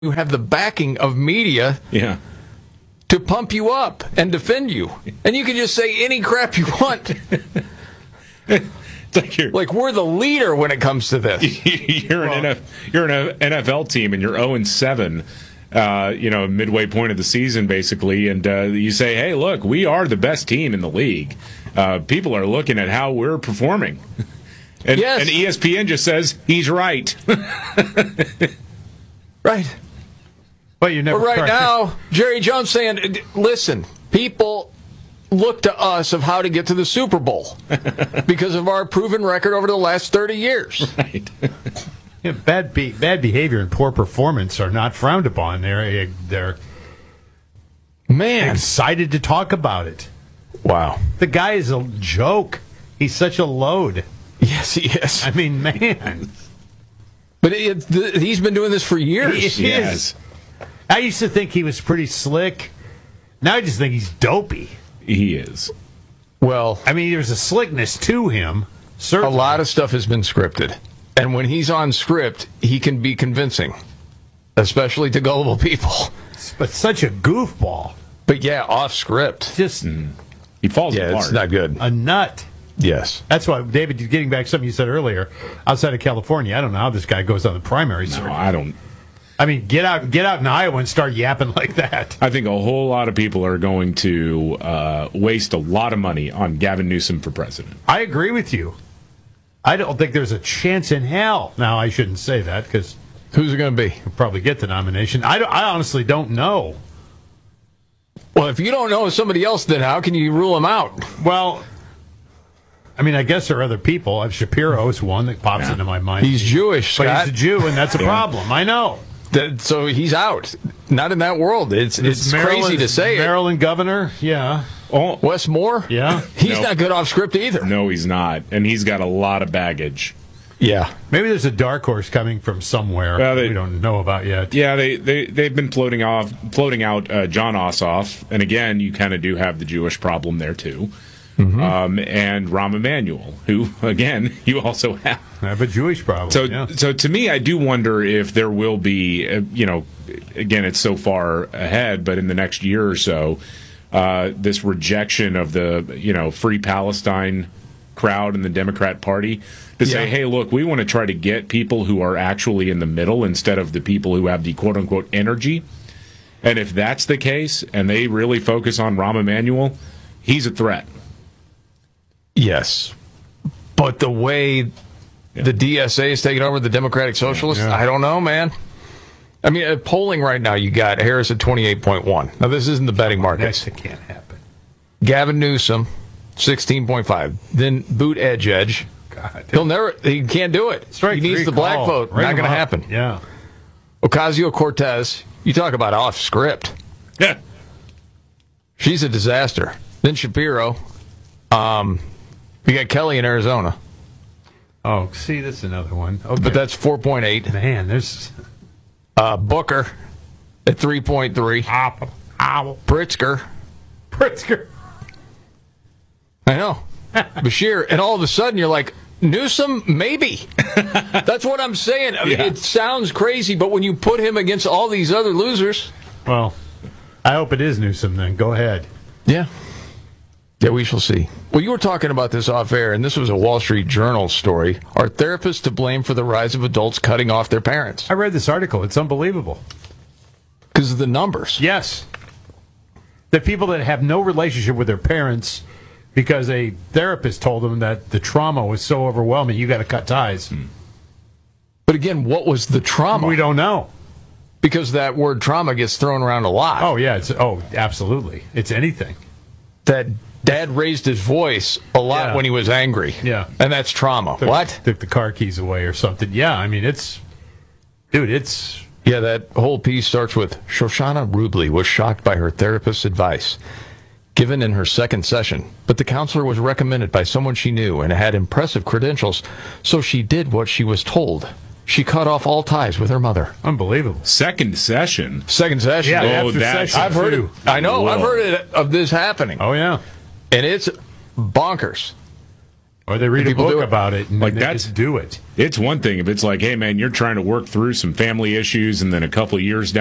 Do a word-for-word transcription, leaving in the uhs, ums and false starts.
you have the backing of media Yeah. to pump you up and defend you. And you can just say any crap you want. It's like you're, Like, we're the leader when it comes to this. you're an N F, you're an N F L team and you're oh and seven, uh, you know, midway point of the season basically, and uh, you say, "Hey, look, we are the best team in the league. Uh, people are looking at how we're performing." And, Yes. and E S P N just says he's right. Right. But you never. But right correct. now, Jerry Jones saying, listen, people look to us of how to get to the Super Bowl because of our proven record over the last thirty years. Right. Yeah, bad be- bad behavior and poor performance are not frowned upon. They're they're Man. excited to talk about it. Wow. The guy is a joke. He's such a load. Yes, he is. I mean, man. But it, th- he's been doing this for years. He Yes. is. I used to think he was pretty slick. Now I just think he's dopey. He is. Well, I mean, there's a slickness to him. a Certainly. lot of stuff has been scripted. And when he's on script, he can be convincing, especially to gullible people. But such a goofball. But yeah, off script. Just He falls Yeah, apart. it's not good. a nut. Yes. That's why, David, getting back to something you said earlier, outside of California, I don't know how this guy goes on the primary No, circuit. I don't. I mean, get out, get out in Iowa and start yapping like that. I think a whole lot of people are going to uh, waste a lot of money on Gavin Newsom for president. I agree with you. I don't think there's a chance in hell. Now, I shouldn't say that because Who's it going to be? he'll probably get the nomination. I, don't, I honestly don't know. Well, if you don't know somebody else, then how can you rule him out? Well, I mean, I guess there are other people. I have Shapiro's one that pops Yeah. into my mind. He's Jewish, but Scott. he's a Jew, and that's a Yeah. problem. I know. That- so he's out. Not in that world. It's it's crazy Maryland- to say it. Maryland governor, yeah. Oh, Wes Moore? Yeah. He's No. not good off script either. no, he's not. And he's got a lot of baggage. Yeah. Maybe there's a dark horse coming from somewhere Well, they- we don't know about yet. Yeah, they, they, they've been floating off, floating out uh, John Ossoff. And again, you kind of do have the Jewish problem there, too. Um, and Rahm Emanuel, who, again, you also have. I have a Jewish problem. So, yeah. so to me, I do wonder if there will be, uh, you know, again, it's so far ahead, but in the next year or so, uh, this rejection of the, you know, Free Palestine crowd in the Democrat Party to say, Yeah. hey, look, we want to try to get people who are actually in the middle instead of the people who have the quote unquote energy. And if that's the case, and they really focus on Rahm Emanuel, he's a threat. Yes. But the way the D S A is taking over the Democratic Socialists, Yeah. I don't know, man. I mean, at polling right now, you got Harris at twenty-eight point one. Now, this isn't the betting markets. That can't happen. Gavin Newsom, sixteen point five. Then Boot Edge Edge. God. He'll never, he can't do it. Strike he needs three the black call. vote. Ring Not him going to up. happen. Yeah. Ocasio Cortez, you talk about off script. She's a disaster. Then Shapiro. Um, you got Kelly in Arizona, Oh, see, that's another one. Okay. but that's four point eight. Man, there's... Uh, Booker at three point three. Pritzker. Pritzker. I know. Bashir. And all of a sudden you're like, Newsom, maybe. That's what I'm saying. I mean, Yeah. it sounds crazy, but when you put him against all these other losers. Well, I hope it is Newsom then. Go ahead. Yeah. Yeah, we shall see. Well, you were talking about this off air, and this was a Wall Street Journal story. Are therapists to blame for the rise of adults cutting off their parents? I read this article. It's unbelievable. Because of the numbers. Yes. The people that have no relationship with their parents because a therapist told them that the trauma was so overwhelming, you got to cut ties. But again, what was the trauma? We don't know. Because that word trauma gets thrown around a lot. Oh, yeah. It's Oh, absolutely. It's anything. That dad raised his voice a lot Yeah. when he was angry. Yeah. And that's trauma. Took- What? Took the car keys away or something. Yeah, I mean, it's... Dude, it's... Yeah, that whole piece starts with Shoshana Rubley was shocked by her therapist's advice given in her second session, but the counselor was recommended by someone she knew and had impressive credentials, so she did what she was told. She cut off all ties with her mother. Unbelievable. Second session. Second session. Yeah, Oh, after that- session I've heard it. two. I know. I've Whoa. heard it, of this happening. Oh, yeah. And it's bonkers. Or they read a people book do it. about it and Like, they that's- just do it. It's one thing if it's like, hey, man, you're trying to work through some family issues, and then a couple of years